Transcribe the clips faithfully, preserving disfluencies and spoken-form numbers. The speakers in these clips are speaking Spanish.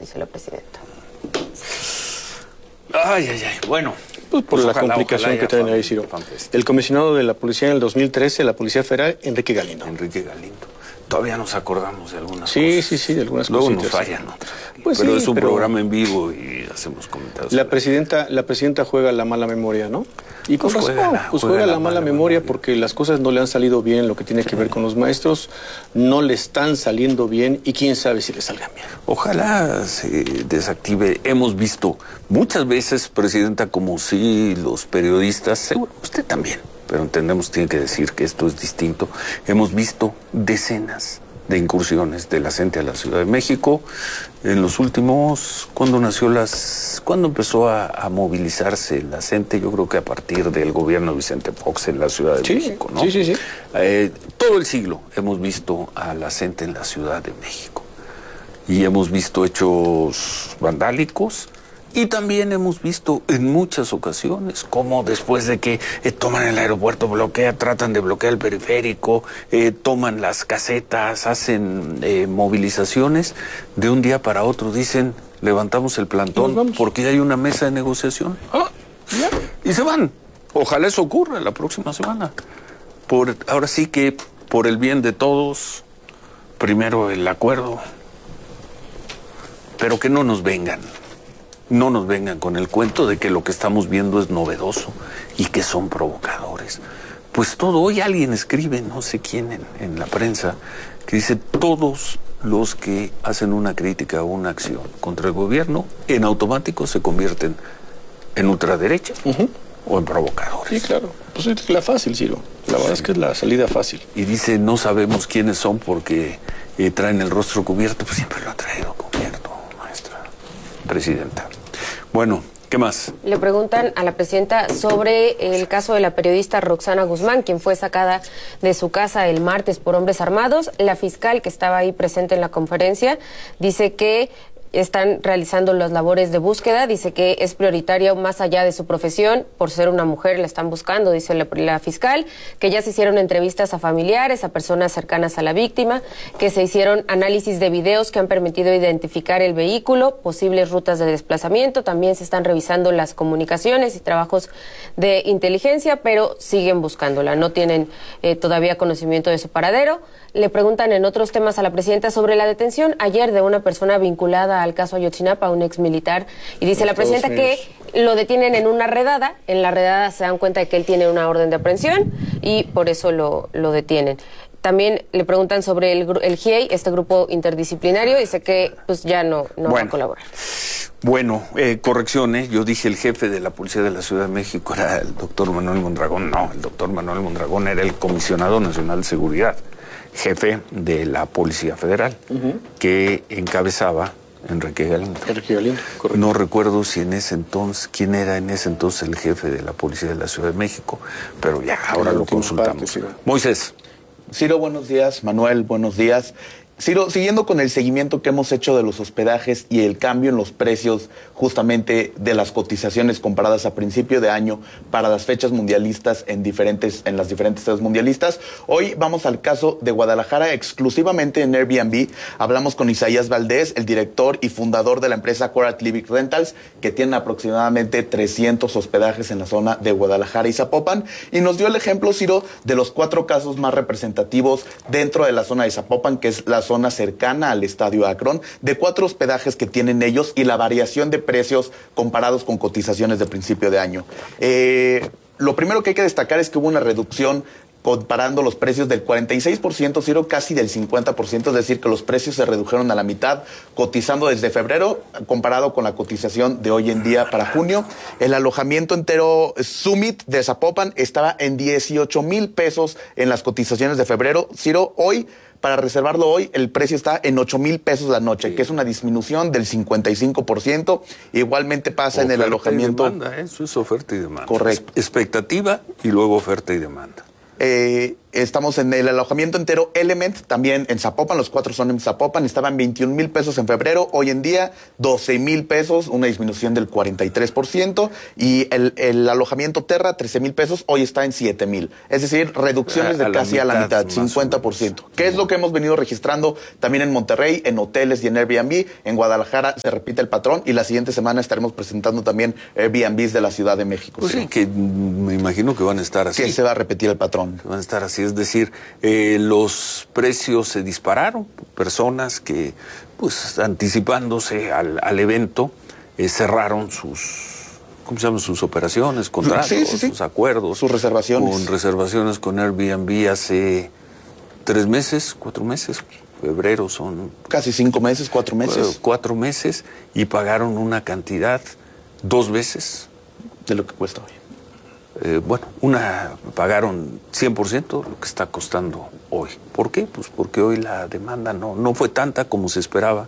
dice la presidenta. Ay, ay, ay, bueno. Pues por pues la ojalá, complicación ojalá que traen ahí, Ciro. El comisionado de la policía en el dos mil trece, la Policía Federal, Enrique Galindo. Enrique Galindo. Todavía nos acordamos de algunas sí, cosas. Sí, sí, de algunas Luego cositas. nos fallan, ¿no? Pues pero sí, es un pero programa en vivo y hacemos comentarios. La presidenta, la presidenta juega la mala memoria, ¿no? Y con pues razón, juega la, pues juega juega la, la mala, mala memoria, memoria porque las cosas no le han salido bien, lo que tiene sí. que ver con los maestros, no le están saliendo bien y quién sabe si le salgan bien. Ojalá se desactive. Hemos visto muchas veces, presidenta, como si los periodistas, seguro, usted también, pero entendemos, tiene que decir que esto es distinto. Hemos visto decenas de incursiones de la gente a la Ciudad de México en los últimos, cuando nació las, cuando empezó a, a movilizarse la gente, yo creo que a partir del gobierno de Vicente Fox en la Ciudad de sí, México, ¿no? Sí, sí, sí. Eh, todo el siglo hemos visto a la gente en la Ciudad de México y hemos visto hechos vandálicos. Y también hemos visto en muchas ocasiones cómo después de que eh, toman el aeropuerto, bloquean, tratan de bloquear el periférico, eh, toman las casetas, hacen eh, movilizaciones, de un día para otro dicen, levantamos el plantón porque hay una mesa de negociación. Ah, ya. Y se van. Ojalá eso ocurra la próxima semana. Por, ahora sí que por el bien de todos, primero el acuerdo, pero que no nos vengan. No nos vengan con el cuento de que lo que estamos viendo es novedoso y que son provocadores. Pues todo, hoy alguien escribe, no sé quién en, en la prensa, que dice todos los que hacen una crítica o una acción contra el gobierno, en automático se convierten en ultraderecha uh-huh. o en provocadores. Sí, claro. Pues es la fácil, Ciro. La verdad sí. es que es la salida fácil. Y dice, no sabemos quiénes son porque eh, traen el rostro cubierto, pues siempre lo ha traído cubierto, maestra presidenta. Bueno, ¿qué más? Le preguntan a la presidenta sobre el caso de la periodista Roxana Guzmán, quien fue sacada de su casa el martes por hombres armados. La fiscal que estaba ahí presente en la conferencia dice que están realizando las labores de búsqueda, dice que es prioritaria más allá de su profesión, por ser una mujer la están buscando, dice la, la fiscal, que ya se hicieron entrevistas a familiares, a personas cercanas a la víctima, que se hicieron análisis de videos que han permitido identificar el vehículo, posibles rutas de desplazamiento, también se están revisando las comunicaciones y trabajos de inteligencia, pero siguen buscándola, no tienen eh, todavía conocimiento de su paradero. Le preguntan en otros temas a la presidenta sobre la detención ayer de una persona vinculada al caso Ayotzinapa, un ex militar, y dice la presidenta que lo detienen en una redada, en la redada se dan cuenta de que él tiene una orden de aprehensión y por eso lo, lo detienen. También le preguntan sobre el, el G I E I, este grupo interdisciplinario, y dice que pues ya no, no bueno, va a colaborar. Bueno, eh, corrección, ¿eh? Yo dije el jefe de la Policía de la Ciudad de México era el doctor Manuel Mondragón. No, el doctor Manuel Mondragón era el comisionado nacional de seguridad, jefe de la Policía Federal, uh-huh. que encabezaba Enrique Galindo. Enrique Galindo, correcto. No recuerdo si en ese entonces, quién era en ese entonces el jefe de la Policía de la Ciudad de México, pero ya ahora lo consultamos. Parte, Ciro. Moisés. Ciro, buenos días. Manuel, buenos días. Ciro, siguiendo con el seguimiento que hemos hecho de los hospedajes y el cambio en los precios justamente de las cotizaciones comparadas a principio de año para las fechas mundialistas en diferentes en las diferentes sedes mundialistas, hoy vamos al caso de Guadalajara exclusivamente en Airbnb. Hablamos con Isaías Valdés, el director y fundador de la empresa Coral Living Rentals, que tiene aproximadamente trescientos hospedajes en la zona de Guadalajara y Zapopan, y nos dio el ejemplo, Ciro, de los cuatro casos más representativos dentro de la zona de Zapopan, que es la zona cercana al Estadio Akron, de cuatro hospedajes que tienen ellos y la variación de precios comparados con cotizaciones de principio de año. Eh, lo primero que hay que destacar es que hubo una reducción comparando los precios del cuarenta y seis por ciento, Ciro, casi del cincuenta por ciento, es decir, que los precios se redujeron a la mitad, cotizando desde febrero, comparado con la cotización de hoy en día para junio. El alojamiento entero Summit de Zapopan estaba en dieciocho mil pesos en las cotizaciones de febrero. Ciro, hoy, para reservarlo hoy, el precio está en ocho mil pesos la noche, sí. que es una disminución del cincuenta y cinco por ciento. Igualmente pasa oferta en el alojamiento. Y demanda, ¿eh? Eso es oferta y demanda. Correcto. Expectativa y luego oferta y demanda. Eh, Estamos en el alojamiento entero Element, también en Zapopan, los cuatro son en Zapopan, estaban veintiún mil pesos en febrero, hoy en día doce mil pesos, una disminución del cuarenta y tres por ciento, y el, el alojamiento Terra, trece mil pesos, hoy está en siete mil, es decir, reducciones de casi a la mitad, cincuenta por ciento. ¿Qué es lo que hemos venido registrando también en Monterrey, en hoteles y en Airbnb? En Guadalajara se repite el patrón y la siguiente semana estaremos presentando también Airbnbs de la Ciudad de México. Pues sí, sí, que me imagino que van a estar así. Que se va a repetir el patrón. Que van a estar así. Es decir, eh, los precios se dispararon, personas que, pues, anticipándose al, al evento, eh, cerraron sus, ¿cómo se llaman? Sus operaciones, contratos, sí, sí, sí. sus acuerdos. Sus reservaciones. Con reservaciones con Airbnb hace tres meses, cuatro meses, febrero son... Casi cinco meses, cuatro meses. Cuatro meses, y pagaron una cantidad dos veces. De lo que cuesta hoy. Eh, bueno, una pagaron cien por ciento lo que está costando hoy. ¿Por qué? Pues porque hoy la demanda no, no fue tanta como se esperaba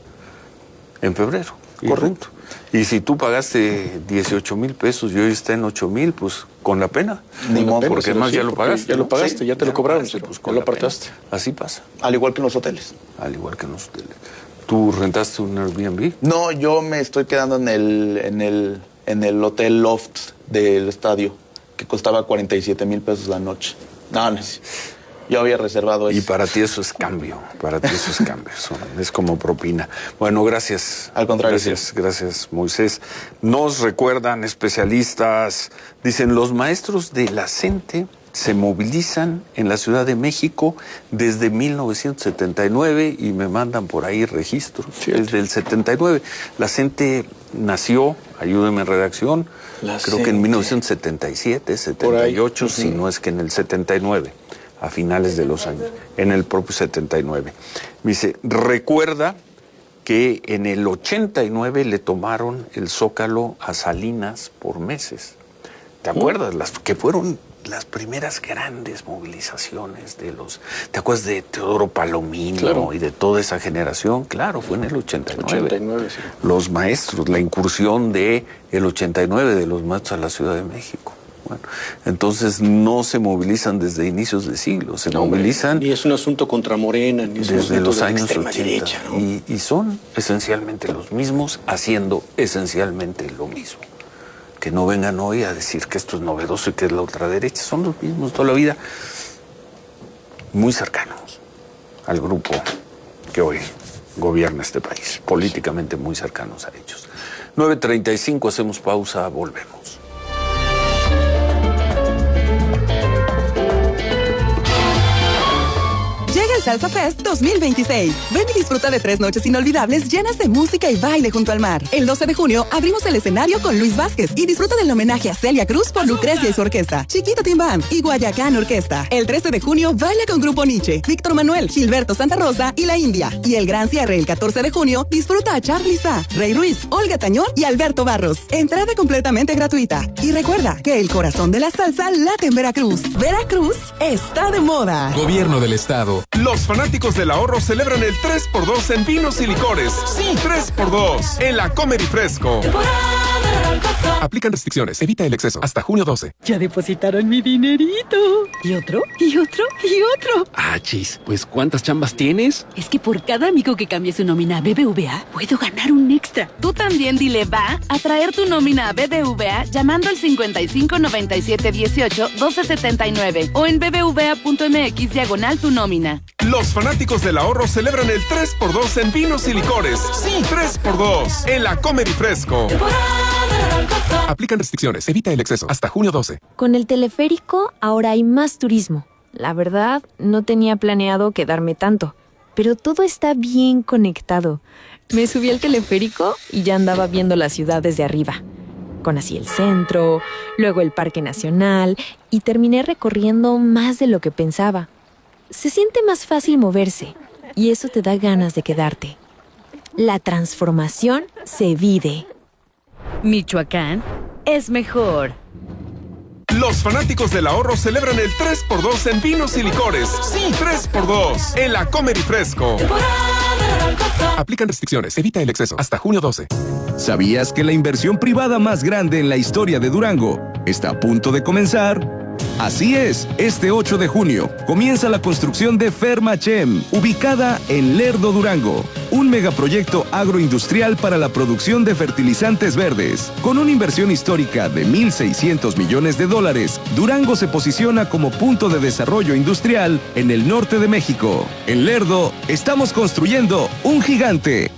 en febrero. Correcto. Y si tú pagaste dieciocho mil pesos y hoy está en ocho mil, pues con la pena. Ni modo, porque sí, además sí, ya lo pagaste. Ya lo pagaste, Sí, ya te ya lo cobraron, pagaste, pues, pues, ya con lo la pena. apartaste. Así pasa. Al igual que en los hoteles. Al igual que en los hoteles. ¿Tú rentaste un Airbnb? No, yo me estoy quedando en el, en el, en el hotel Loft del estadio, que costaba cuarenta y siete mil pesos la noche. No, no, yo había reservado eso. Y para ti eso es cambio, para ti eso es cambio, son, es como propina. Bueno, gracias. Al contrario. Gracias, sí. gracias, Moisés. Nos recuerdan especialistas, dicen, los maestros de la CENTE se movilizan en la Ciudad de México desde mil novecientos setenta y nueve y me mandan por ahí registros. Sí, desde el setenta y nueve. La CENTE nació, ayúdenme en redacción, la creo CENTE. Que en mil novecientos setenta y siete, setenta y ocho, uh-huh. si no es que en el setenta y nueve, a finales de los años, en el propio setenta y nueve. Me dice, recuerda que en el ochenta y nueve le tomaron el Zócalo a Salinas por meses. ¿Te acuerdas? Uh-huh. Las que fueron las primeras grandes movilizaciones de los... ¿Te acuerdas de Teodoro Palomino, claro, y de toda esa generación? Claro, fue en el ochenta y nueve. ochenta y nueve, sí. Los maestros, la incursión de el ochenta y nueve de los maestros a la Ciudad de México. Bueno, entonces no se movilizan desde inicios de siglo, se no, movilizan... Ni es un asunto contra Morena, ni es un desde los de años extrema ochenta. Derecha, ¿no? y, y son esencialmente los mismos, haciendo esencialmente lo mismo. Que no vengan hoy a decir que esto es novedoso y que es la ultraderecha. Son los mismos toda la vida, muy cercanos al grupo que hoy gobierna este país, políticamente muy cercanos a ellos. nueve treinta y cinco, hacemos pausa, volvemos. Salsa Fest dos mil veintiséis. Ven y disfruta de tres noches inolvidables llenas de música y baile junto al mar. El doce de junio abrimos el escenario con Luis Vázquez y disfruta del homenaje a Celia Cruz por Lucrecia y su orquesta, Chiquita Team Band y Guayacán Orquesta. El trece de junio baila con Grupo Nietzsche, Víctor Manuel, Gilberto Santa Rosa y La India. Y el gran cierre el catorce de junio disfruta a Charly Sa, Rey Ruiz, Olga Tañón y Alberto Barros. Entrada completamente gratuita. Y recuerda que el corazón de la salsa late en Veracruz. Veracruz está de moda. Gobierno del Estado. Los fanáticos del ahorro celebran el tres por dos en vinos y licores. Sí, tres por dos en la Comer y Fresco. Aplican restricciones. Evita el exceso. Hasta junio doce. Ya depositaron mi dinerito. ¿Y otro? ¿Y otro? ¿Y otro? Ah, chis. Pues, ¿cuántas chambas tienes? Es que por cada amigo que cambie su nómina a B B V A, puedo ganar un extra. Tú también dile va a traer tu nómina a B B V A llamando al cincuenta y cinco noventa y siete dieciocho doce setenta y nueve o en bbva.mx diagonal tu nómina. Los fanáticos del ahorro celebran el tres por dos en vinos y licores. Sí, tres por dos en la Comer y Fresco. Aplican restricciones. Evita el exceso. Hasta junio doce. Con el teleférico ahora hay más turismo. La verdad, no tenía planeado quedarme tanto, pero todo está bien conectado. Me subí al teleférico y ya andaba viendo la ciudad desde arriba. Conocí el centro, luego el Parque Nacional y terminé recorriendo más de lo que pensaba. Se siente más fácil moverse y eso te da ganas de quedarte. La transformación se vive. Michoacán es mejor. Los fanáticos del ahorro celebran el tres por dos en vinos y licores. Sí, tres por dos en la Comer y Fresco. Aplican restricciones. Evita el exceso. Hasta junio doce. ¿Sabías que la inversión privada más grande en la historia de Durango está a punto de comenzar? Así es, este ocho de junio comienza la construcción de Fermachem, ubicada en Lerdo, Durango. Un megaproyecto agroindustrial para la producción de fertilizantes verdes. Con una inversión histórica de mil seiscientos millones de dólares, Durango se posiciona como punto de desarrollo industrial en el norte de México. En Lerdo, estamos construyendo un gigante.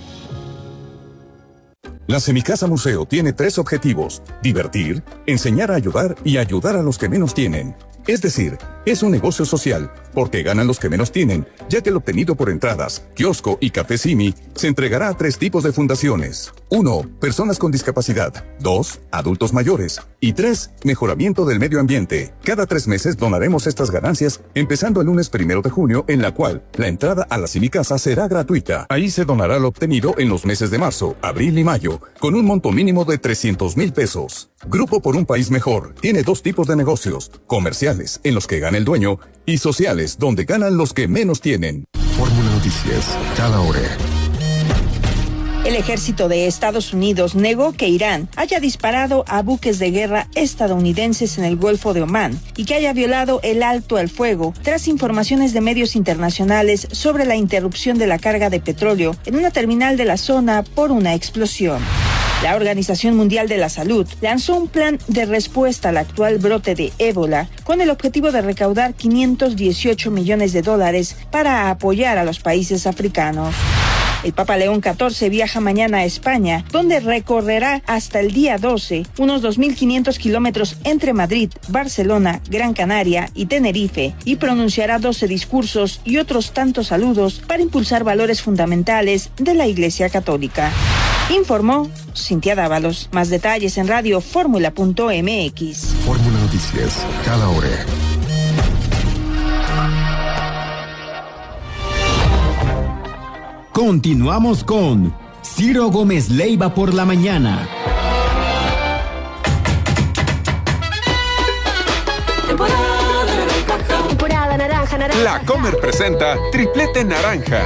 La Semicasa Museo tiene tres objetivos: divertir, enseñar a ayudar y ayudar a los que menos tienen. Es decir, es un negocio social, porque ganan los que menos tienen, ya que el obtenido por entradas, kiosco y café Simi se entregará a tres tipos de fundaciones. Uno, personas con discapacidad. Dos, adultos mayores. Y tres, mejoramiento del medio ambiente. Cada tres meses donaremos estas ganancias, empezando el lunes primero de junio, en la cual la entrada a la Semicasa será gratuita. Ahí se donará lo obtenido en los meses de marzo, abril y mayo, con un monto mínimo de trescientos mil pesos. Grupo por un País Mejor tiene dos tipos de negocios: comerciales, en los que gana el dueño, y sociales, donde ganan los que menos tienen. Fórmula Noticias, cada hora. El ejército de Estados Unidos negó que Irán haya disparado a buques de guerra estadounidenses en el Golfo de Omán y que haya violado el alto al fuego, tras informaciones de medios internacionales sobre la interrupción de la carga de petróleo en una terminal de la zona por una explosión. La Organización Mundial de la Salud lanzó un plan de respuesta al actual brote de ébola con el objetivo de recaudar quinientos dieciocho millones de dólares para apoyar a los países africanos. El Papa León catorce viaja mañana a España, donde recorrerá hasta el día doce unos dos mil quinientos kilómetros entre Madrid, Barcelona, Gran Canaria y Tenerife, y pronunciará doce discursos y otros tantos saludos para impulsar valores fundamentales de la Iglesia Católica. Informó Cintia Dávalos. Más detalles en radio fórmula punto m x. Fórmula Noticias, cada hora. Continuamos con Ciro Gómez Leiva por la mañana. Temporada naranja, naranja. La Comer presenta Triplete Naranja.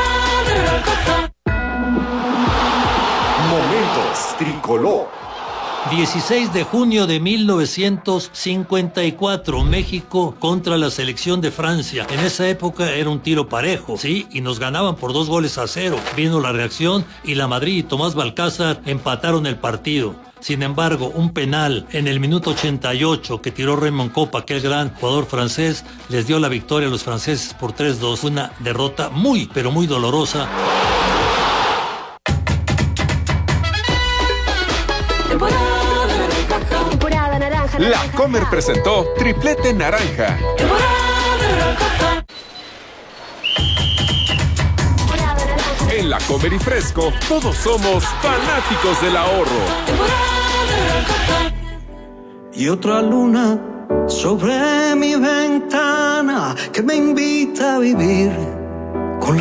Momentos Tricolor. dieciséis de junio de mil novecientos cincuenta y cuatro, México contra la selección de Francia. En esa época era un tiro parejo, sí, y nos ganaban por dos goles a cero. Vino la reacción y la Madrid y Tomás Balcázar empataron el partido. Sin embargo, un penal en el minuto ochenta y ocho que tiró Raymond Kopa, aquel gran jugador francés, les dio la victoria a los franceses por tres dos. Una derrota muy, pero muy dolorosa. La Comer presentó Triplete Naranja. En La Comer y Fresco, todos somos fanáticos del ahorro. Y otra luna sobre mi ventana que me invita a vivir.